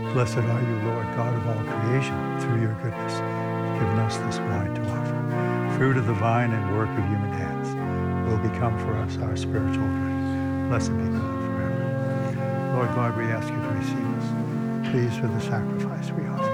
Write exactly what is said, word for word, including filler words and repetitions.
Blessed are you, Lord, God of all creation. Through your goodness, you've given us this wine to offer. Fruit of the vine and work of human hands will become for us our spiritual drink. Blessed be God forever. Lord God, we ask you to receive us. Please for the sacrifice we offer.